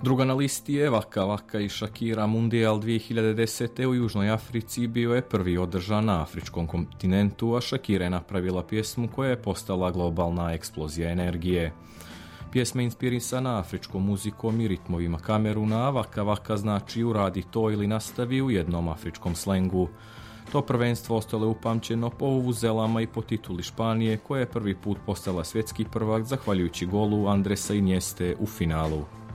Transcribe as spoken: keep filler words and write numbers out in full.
Druga na listi je Waka Waka i Shakira Mundial dvije hiljade desete u Južnoj Africi bio je prvi održan na afričkom kontinentu, a Shakira je napravila pjesmu koja je postala globalna eksplozija energije. Pjesma je inspirisana afričkom muzikom i ritmovima Kameruna, a Waka Waka znači uradi to ili nastavi u jednom afričkom slengu. To prvenstvo ostalo je upamćeno po vuvuzelama i po tituli Španije, koja je prvi put postala svjetski prvak zahvaljujući golu Andresa Inieste u finalu.